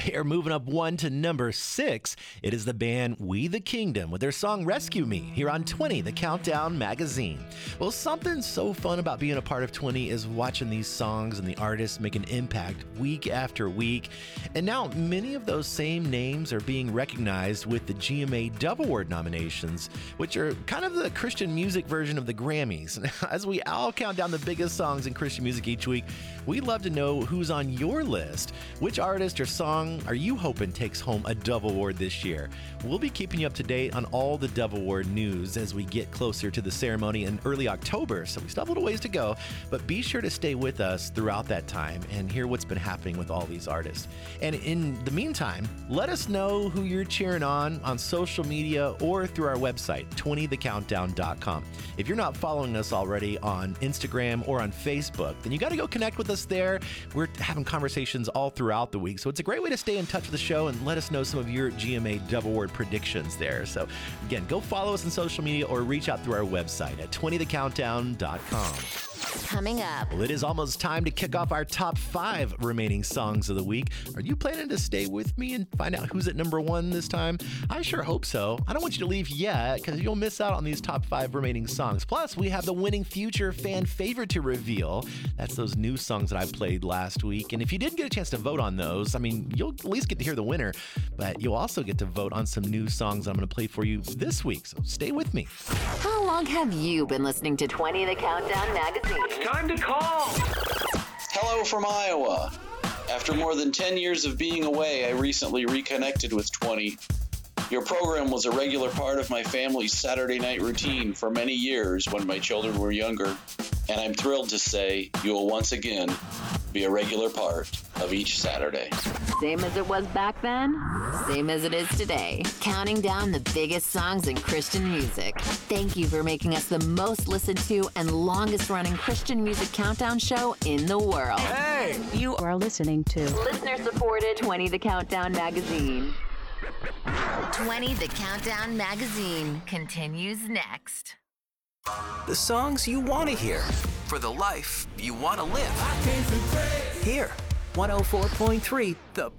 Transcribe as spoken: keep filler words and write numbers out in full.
They are moving up one to number six. It is the band We the Kingdom with their song Rescue Me here on twenty, the Countdown Magazine. Well, something so fun about being a part of twenty is watching these songs and the artists make an impact week after week. And now many of those same names are being recognized with the G M A Dove Award nominations, which are kind of the Christian music version of the Grammys. As we all count down the biggest songs in Christian music each week, we'd love to know who's on your list. Which artist or song are you hoping takes home a Dove Award this year? We'll be keeping you up to date on all the Dove Award news as we get closer to the ceremony in early October, so we still have a little ways to go, but be sure to stay with us throughout that time and hear what's been happening with all these artists. And in the meantime, let us know who you're cheering on on social media or through our website, twenty the countdown dot com. If you're not following us already on Instagram or on Facebook, then you got to go connect with us there. We're having conversations all throughout the week, so it's a great way to stay in touch with the show and let us know some of your G M A Dove Award predictions there. So again, go follow us on social media or reach out through our website at twenty the countdown dot com. Coming up. Well, it is almost time to kick off our top five remaining songs of the week. Are you planning to stay with me and find out who's at number one this time? I sure hope so. I don't want you to leave yet because you'll miss out on these top five remaining songs. Plus, we have the winning future fan favorite to reveal. That's those new songs that I played last week. And if you didn't get a chance to vote on those, I mean, you'll at least get to hear the winner, but you'll also get to vote on some new songs I'm going to play for you this week. So stay with me. How long have you been listening to twenty the Countdown Magazine? Time to call! Hello from Iowa. After more than ten years of being away, I recently reconnected with twenty. Your program was a regular part of my family's Saturday night routine for many years when my children were younger, and I'm thrilled to say you will once again be a regular part of each Saturday. Same as it was back then, same as it is today. Counting down the biggest songs in Christian music. Thank you for making us the most listened to and longest running Christian music countdown show in the world. Hey! You are listening to Listener supported twenty the Countdown Magazine. twenty the Countdown Magazine continues next. The songs you want to hear for the life you want to live. Here, one oh four point three, The